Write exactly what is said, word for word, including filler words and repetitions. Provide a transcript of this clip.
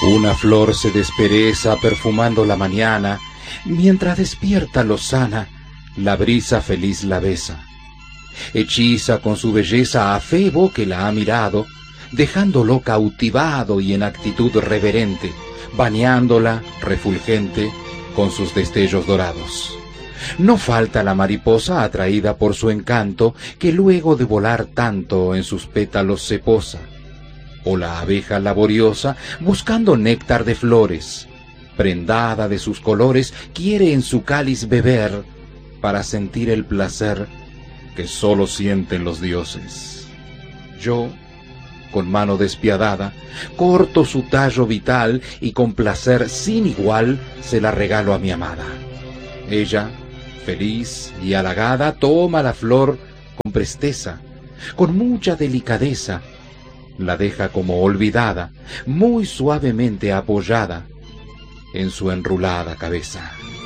Una flor se despereza perfumando la mañana, mientras despierta lozana, la brisa feliz la besa. Hechiza con su belleza a Febo que la ha mirado, dejándolo cautivado y en actitud reverente, bañándola, refulgente, con sus destellos dorados. No falta la mariposa atraída por su encanto, que luego de volar tanto en sus pétalos se posa. O la abeja laboriosa, buscando néctar de flores, prendada de sus colores, quiere en su cáliz beber, para sentir el placer que sólo sienten los dioses. Yo, con mano despiadada, corto su tallo vital y con placer sin igual se la regalo a mi amada. Ella, feliz y halagada, toma la flor con presteza, con mucha delicadeza, la deja como olvidada, muy suavemente apoyada en su enrulada cabeza.